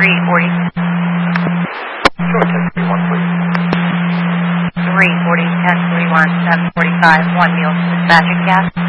340. Sure, 1031, please. 340, 1031, 745, 1 Mules, dispatching gas.